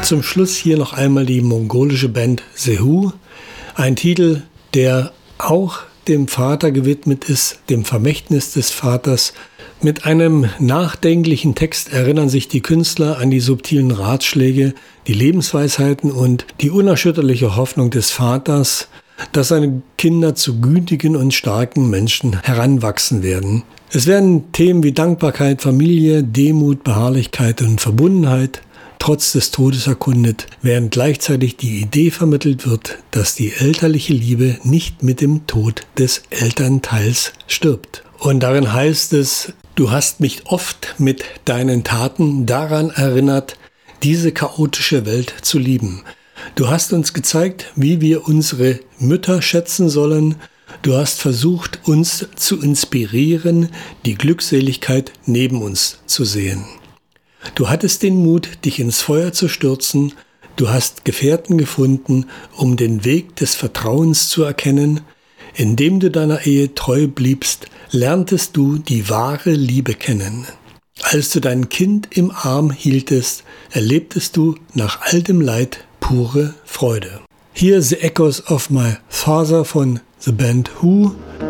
Zum Schluss hier noch einmal die mongolische Band The Who. Ein Titel, der auch dem Vater gewidmet ist, dem Vermächtnis des Vaters. Mit einem nachdenklichen Text erinnern sich die Künstler an die subtilen Ratschläge, die Lebensweisheiten und die unerschütterliche Hoffnung des Vaters, dass seine Kinder zu gütigen und starken Menschen heranwachsen werden. Es werden Themen wie Dankbarkeit, Familie, Demut, Beharrlichkeit und Verbundenheit trotz des Todes erkundet, während gleichzeitig die Idee vermittelt wird, dass die elterliche Liebe nicht mit dem Tod des Elternteils stirbt. Und darin heißt es: Du hast mich oft mit deinen Taten daran erinnert, diese chaotische Welt zu lieben. Du hast uns gezeigt, wie wir unsere Mütter schätzen sollen. Du hast versucht, uns zu inspirieren, die Glückseligkeit neben uns zu sehen. Du hattest den Mut, dich ins Feuer zu stürzen. Du hast Gefährten gefunden, um den Weg des Vertrauens zu erkennen. Indem du deiner Ehe treu bliebst, lerntest du die wahre Liebe kennen. Als du dein Kind im Arm hieltest, erlebtest du nach all dem Leid pure Freude. Hier The Echoes of My Father von The Band Who.